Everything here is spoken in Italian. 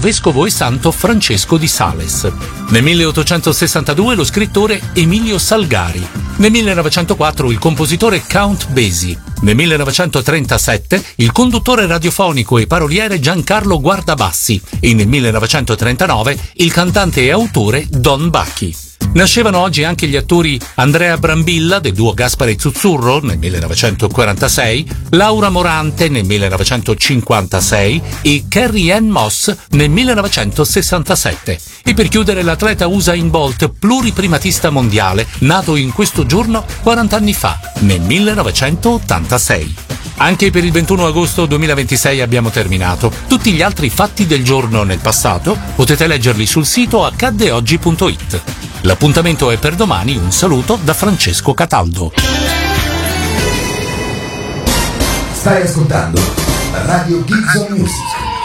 vescovo e santo Francesco di Sales. Nel 1862 lo scrittore Emilio Salgari. Nel 1904 il compositore Count Basie. Nel 1937 il conduttore radiofonico e paroliere Giancarlo Guardabassi e nel 1939 il cantante e autore Don Bacchi. Nascevano oggi anche gli attori Andrea Brambilla del duo Gaspare e Zuzzurro nel 1946, Laura Morante nel 1956 e Carrie Ann Moss nel 1967. E per chiudere l'atleta Usain Bolt, pluriprimatista mondiale, nato in questo giorno 40 anni fa, nel 1986. Anche per il 21 agosto 2026 abbiamo terminato. Tutti gli altri fatti del giorno nel passato potete leggerli sul sito accaddeoggi.it. L'appuntamento è per domani. Un saluto da Francesco Cataldo. Stai ascoltando Radio Gibson Music.